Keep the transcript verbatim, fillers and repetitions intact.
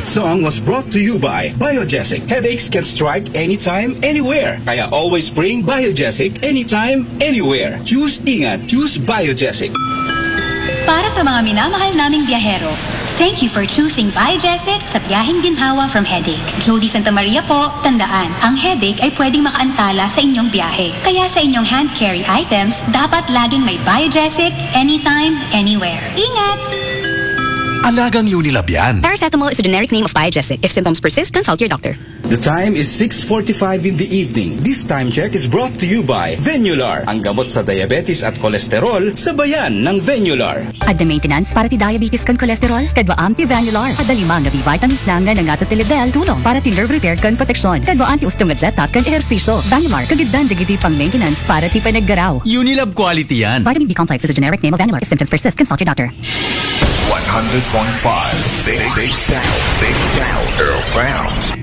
song was brought to you by Biogesic. Headaches can strike anytime, anywhere. Kaya always bring Biogesic anytime, anywhere. Choose Ingat. Choose Biogesic. Para sa mga minamahal naming biyahero, thank you for choosing Biogesic sa biyaheng ginhawa from headache. Jody Santa Maria po, tandaan, ang headache ay pwedeng makaantala sa inyong biyahe. Kaya sa inyong hand carry items, dapat laging may Biogesic anytime, anywhere. Ingat! Alagang Unilab yan. Paracetamol is a generic name of Biogesic. If symptoms persist, consult your doctor. The time is six forty-five in the evening. This time check is brought to you by Venular, ang gamot sa diabetes at kolesterol sa bayan ng Venular. At the maintenance para ti diabetes kan kolesterol, kadwa anti Venular. At dalimang nga B-vitamins na nga nga tilidel tulong para ti nerve repair kan proteksyon. Kadwa anti-ustong nga jet kan ehersisyo. Venular, kagiddan digiti pang maintenance para ti panaggaraw. Unilab quality yan. Vitamin B complex is a generic name of Venular. If symptoms persist, consult your doctor. one hundred point five Big, big sound, big sound, Earl Brown.